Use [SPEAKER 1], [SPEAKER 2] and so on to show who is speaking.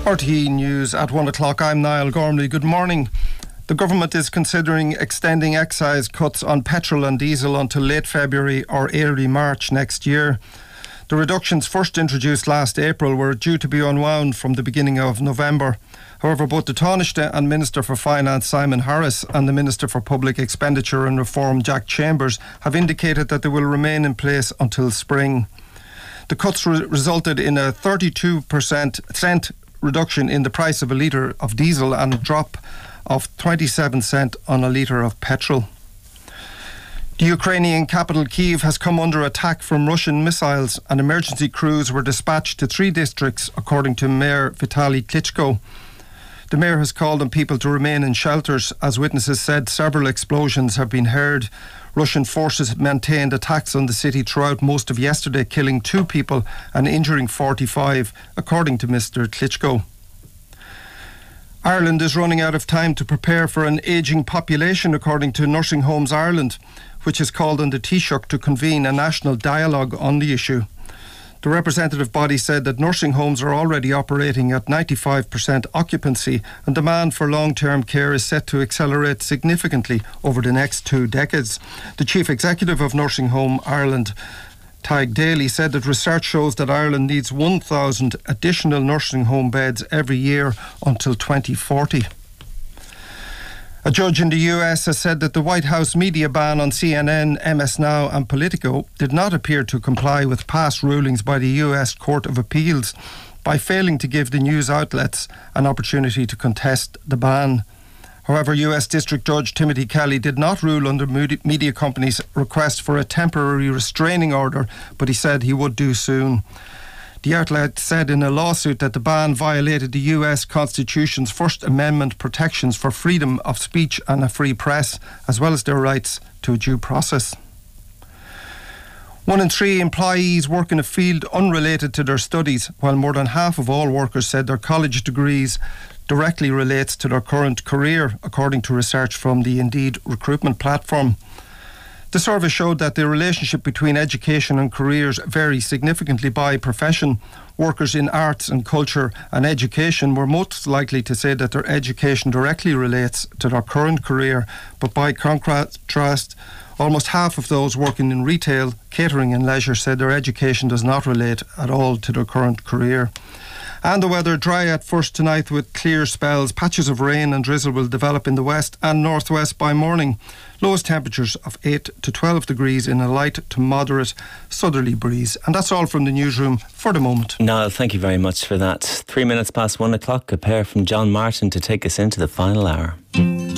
[SPEAKER 1] RTE News at 1 o'clock. I'm Niall Gormley. Good morning. The government is considering extending excise cuts on petrol and diesel until late February or early March next year. The reductions, first introduced last April, were due to be unwound from the beginning of November. However, both the Taoiseach and Minister for Finance Simon Harris and the Minister for Public Expenditure and Reform Jack Chambers have indicated that they will remain in place until spring. The cuts resulted in a 32% reduction in the price of a litre of diesel and a drop of 27 cents on a litre of petrol. The Ukrainian capital Kyiv has come under attack from Russian missiles, and emergency crews were dispatched to 3 districts, according to Mayor Vitaly Klitschko. The mayor has called on people to remain in shelters. As witnesses said, several explosions have been heard. Russian forces maintained attacks on the city throughout most of yesterday, killing 2 people and injuring 45, according to Mr. Klitschko. Ireland is running out of time to prepare for an ageing population, according to Nursing Homes Ireland, which has called on the Taoiseach to convene a national dialogue on the issue. The representative body said that nursing homes are already operating at 95% occupancy, and demand for long-term care is set to accelerate significantly over the next 2 decades. The chief executive of Nursing Home Ireland, Tig Daly, said that research shows that Ireland needs 1,000 additional nursing home beds every year until 2040. A judge in the US has said that the White House media ban on CNN, MS Now and Politico did not appear to comply with past rulings by the US Court of Appeals by failing to give the news outlets an opportunity to contest the ban. However, US District Judge Timothy Kelly did not rule under media companies' request for a temporary restraining order, but he said he would do soon. The outlet said in a lawsuit that the ban violated the US Constitution's First Amendment protections for freedom of speech and a free press, as well as their rights to a due process. 1 in 3 employees work in a field unrelated to their studies, while more than half of all workers said their college degrees directly relates to their current career, according to research from the Indeed recruitment platform. The survey showed that the relationship between education and careers varies significantly by profession. Workers in arts and culture and education were most likely to say that their education directly relates to their current career, but by contrast, almost half of those working in retail, catering and leisure said their education does not relate at all to their current career. And the weather, dry at first tonight with clear spells. Patches of rain and drizzle will develop in the west and northwest by morning. Lowest temperatures of 8 to 12 degrees in a light to moderate southerly breeze. And that's all from the newsroom for the moment.
[SPEAKER 2] Niall, thank you very much for that. 3 minutes past 1 o'clock, a pair from John Martin to take us into the final hour.